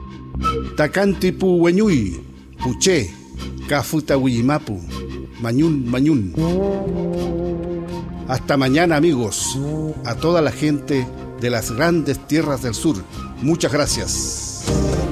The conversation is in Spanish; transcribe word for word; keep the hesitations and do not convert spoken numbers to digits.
Tacantipu Hueñuy, Puché, Cafuta Huillimapu, Mañún Mañún. Hasta mañana, amigos, a toda la gente de las grandes tierras del sur. Muchas gracias.